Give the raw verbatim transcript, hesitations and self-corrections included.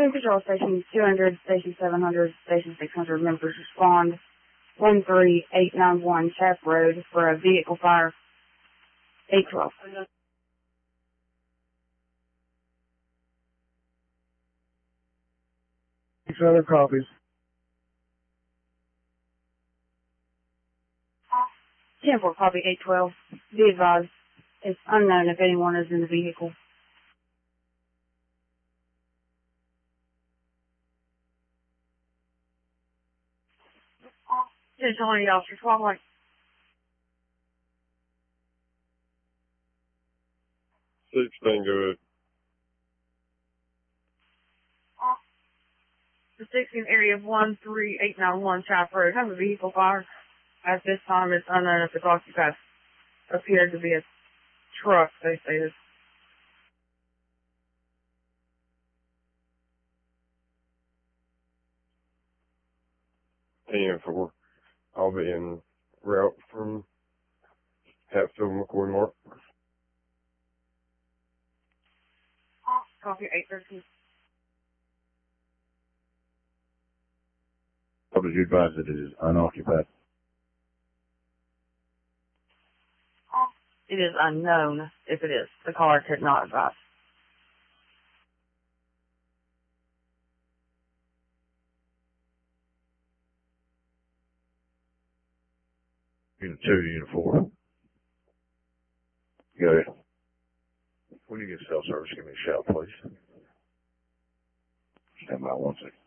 Food Patrol Station two hundred, Station seven hundred, Station six hundred members respond. one three eight nine one Chap Road for a vehicle fire. eight twelve. Six other copies. ten four, copy eight twelve. Be advised, it's unknown if anyone is in the vehicle. Attention all the officers, walk like. sixteen, go ahead. The sixteen area of one three eight nine one Chap Road has a vehicle fire. At this time, it's unknown if it's occupied. Appeared to be a truck, they stated. ten four. I'll be en route from Hatfield McCoy Mark. Copy eight thirteen. How did you advise that it is unoccupied? It is unknown if it is. The caller could not advise. Unit two, Unit four. Go ahead. When you get cell service, give me a shout, please. Stand by one second.